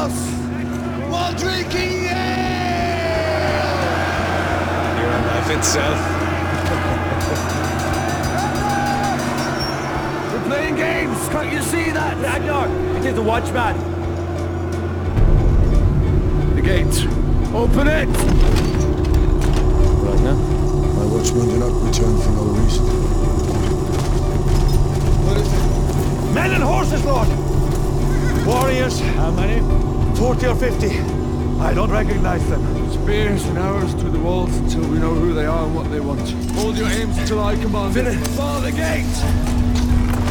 us! While drinking ale! Your life itself. We're playing games! Can't you see that? Ragnar, it is the watchman. The gate. Open it! Ragnar? My watchmen do not return for no reason. What is it? Men and horses, Lord! Warriors. How many? 40 or 50. I don't recognize them. Spears and arrows through the walls until we know who they are and what they want. Hold your aims until I command. Bar the gate!